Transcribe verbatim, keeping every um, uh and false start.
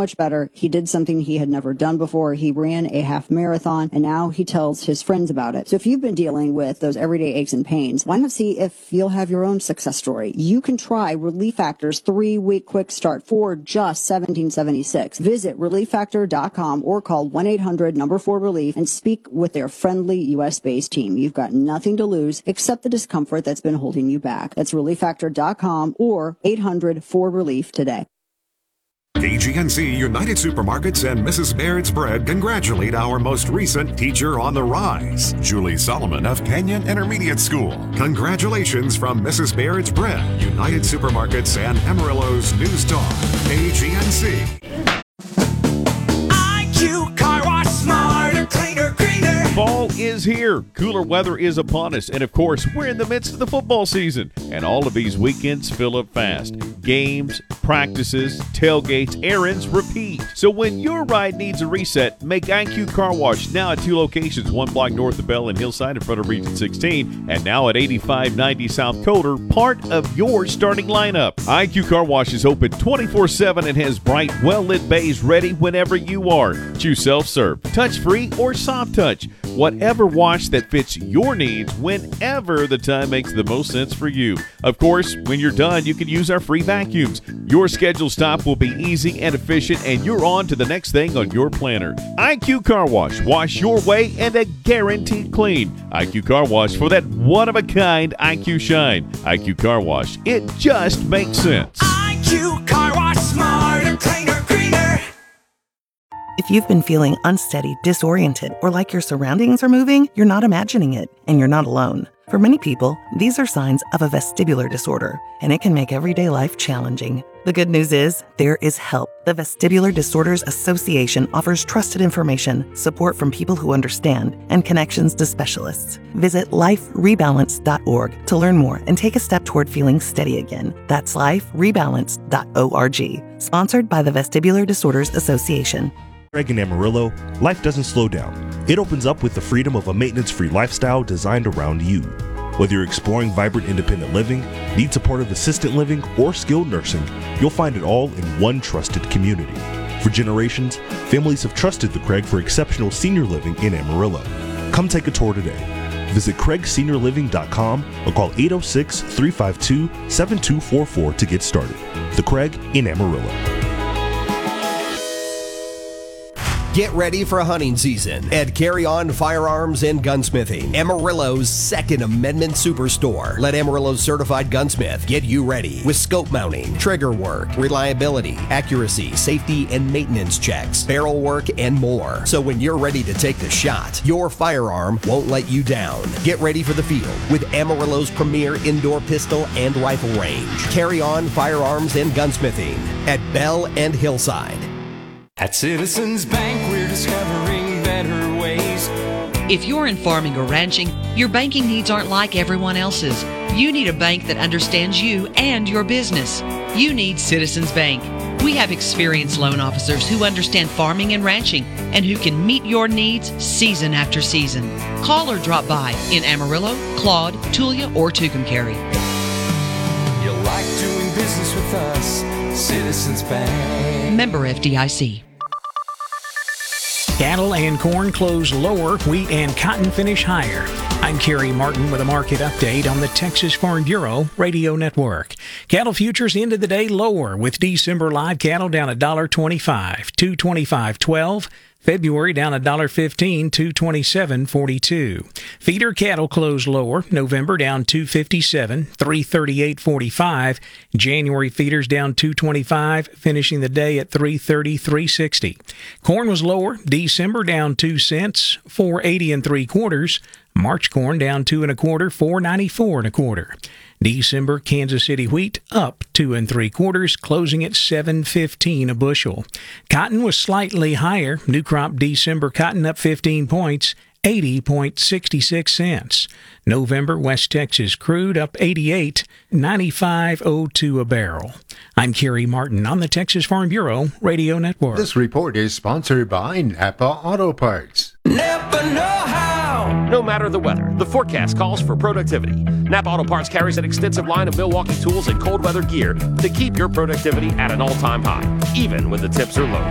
much better. He did something he had never done before. He ran a half marathon, and now he tells his friends about it. So if you've been dealing with those everyday aches and pains, why not see if you'll have your own success story? You can try Relief Factor's three-week quick start for just seventeen seventy-six. Visit relief factor dot com or call one eight hundred number four relief and speak with their friendly U S-based team. You've got nothing to lose except the discomfort that's been holding you back. That's relief factor dot com or eight hundred four relief today. A G N C United Supermarkets and Missus Baird's Bread congratulate our most recent Teacher on the Rise, Julie Solomon of Kenyon Intermediate School. Congratulations from Missus Baird's Bread, United Supermarkets, and Amarillo's News Talk, A G N C. I Q Car Wash, smarter, cleaner, greener. Fall is here. Cooler weather is upon us. And, of course, we're in the midst of the football season. And all of these weekends fill up fast. Games, practices, tailgates, errands, repeat. So when your ride needs a reset, make I Q Car Wash now at two locations, one block north of Bell and Hillside in front of Region sixteen, and now at eighty-five ninety South Coder, part of your starting lineup. I Q Car Wash is open twenty-four seven and has bright, well-lit bays ready whenever you are. Choose self-serve, touch-free, or soft touch. Whatever wash that fits your needs whenever the time makes the most sense for you. Of course, when you're done, you can use our free vacuums. Your scheduled stop will be easy and efficient, and you're on to the next thing on your planner. I Q Car Wash. Wash your way and a guaranteed clean. I Q Car Wash for that one-of-a-kind I Q shine. I Q Car Wash. It just makes sense. I Q Car Wash, smarter, cleaner, greener. If you've been feeling unsteady, disoriented, or like your surroundings are moving, you're not imagining it, and you're not alone. For many people, these are signs of a vestibular disorder, and it can make everyday life challenging. The good news is, there is help. The Vestibular Disorders Association offers trusted information, support from people who understand, and connections to specialists. Visit life rebalance dot org to learn more and take a step toward feeling steady again. That's life rebalance dot org. Sponsored by the Vestibular Disorders Association. Craig in Amarillo, life doesn't slow down. It opens up with the freedom of a maintenance-free lifestyle designed around you. Whether you're exploring vibrant independent living, need support of assisted living, or skilled nursing, you'll find it all in one trusted community. For generations, families have trusted the Craig for exceptional senior living in Amarillo. Come take a tour today. Visit craig senior living dot com or call eight oh six, three five two, seven two four four to get started. The Craig in Amarillo. Get ready for hunting season at Carry On Firearms and Gunsmithing, Amarillo's Second Amendment Superstore. Let Amarillo's certified gunsmith get you ready with scope mounting, trigger work, reliability, accuracy, safety, and maintenance checks, barrel work, and more. So when you're ready to take the shot, your firearm won't let you down. Get ready for the field with Amarillo's premier indoor pistol and rifle range. Carry On Firearms and Gunsmithing at Bell and Hillside. At Citizens Bank, we're discovering better ways. If you're in farming or ranching, your banking needs aren't like everyone else's. You need a bank that understands you and your business. You need Citizens Bank. We have experienced loan officers who understand farming and ranching and who can meet your needs season after season. Call or drop by in Amarillo, Claude, Tulia, or Tucumcari. You like doing business with us, Citizens Bank. Member F D I C. Cattle and corn close lower, wheat and cotton finish higher. I'm Kerry Martin with a market update on the Texas Farm Bureau Radio Network. Cattle futures ended the day lower, with December live cattle down one dollar twenty-five, two twenty-five twelve. February down one dollar fifteen, two twenty-seven forty-two. Feeder cattle closed lower. November down two fifty-seven, three thirty-eight forty-five. January feeders down two twenty-five, finishing the day at three thirty, three sixty. Corn was lower. December down two cents, four eighty and three quarters. March corn down two and a quarter, four ninety-four and a quarter. December Kansas City wheat up two and three quarters, closing at seven fifteen a bushel. Cotton was slightly higher. New crop December cotton up fifteen points, eighty sixty-six cents. November West Texas crude up eighty-eight, ninety-five oh two a barrel. I'm Kerry Martin on the Texas Farm Bureau Radio Network. This report is sponsored by Napa Auto Parts. Never know how. No matter the weather, the forecast calls for productivity. Napa Auto Parts carries an extensive line of Milwaukee tools and cold weather gear to keep your productivity at an all-time high, even when the temps are low.